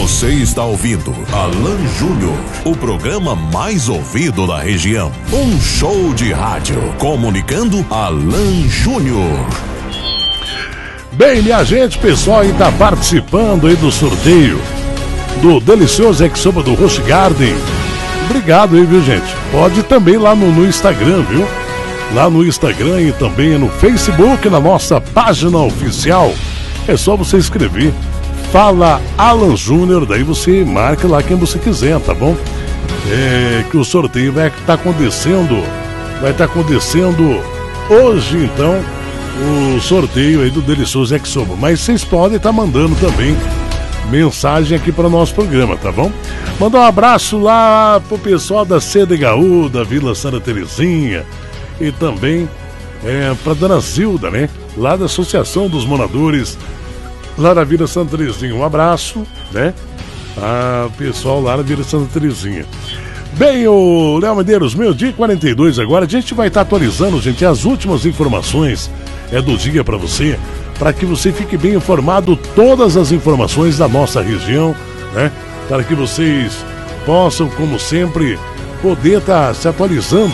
Você está ouvindo Alan Júnior, o programa mais ouvido da região. Um show de rádio comunicando Alan Júnior. Bem, minha gente, pessoal aí tá participando aí do sorteio do delicioso yakisoba do Roche Garden. Obrigado aí, viu, gente? Pode também lá no Instagram, viu? Lá no Instagram e também no Facebook, na nossa página oficial. É só você escrever Fala Alan Júnior, daí você marca lá quem você quiser, tá bom? Que o sorteio vai estar acontecendo hoje, então, o sorteio aí do delicioso yakisoba. Mas vocês podem estar mandando também mensagem aqui para o nosso programa, tá bom? Mandar um abraço lá pro pessoal da CDHU, da Vila Santa Terezinha, e também pra Dona Zilda, né? Lá da Associação dos Moradores, lá da Vila Santa Terezinha. Um abraço, né? A pessoal lá da Vila Santa Terezinha. Bem, o Léo Medeiros, 12h42 agora. A gente vai estar atualizando, gente, as últimas informações do dia para você, para que você fique bem informado, todas as informações da nossa região, né? Para que vocês possam, como sempre, poder estar se atualizando